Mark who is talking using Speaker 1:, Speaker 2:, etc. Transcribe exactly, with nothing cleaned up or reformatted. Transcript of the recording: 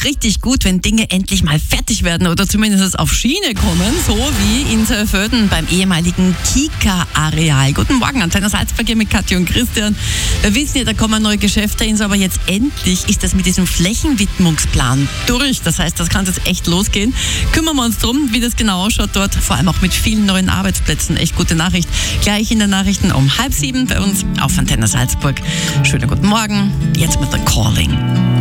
Speaker 1: richtig gut, wenn Dinge endlich mal fertig werden oder zumindest auf Schiene kommen, so wie in Saalfelden beim ehemaligen Kika-Areal. Guten Morgen, Antenne Salzburg hier mit Katja und Christian. Wir wissen ja, da kommen neue Geschäfte hin, aber jetzt endlich ist das mit diesem Flächenwidmungsplan durch. Das heißt, das kann jetzt echt losgehen. Kümmern wir uns drum, wie das genau ausschaut dort, vor allem auch mit vielen neuen Arbeitsplätzen. Echt gute Nachricht. Gleich in den Nachrichten um halb sieben bei uns auf Antenne Salzburg. Schönen guten Morgen, jetzt mit The Calling.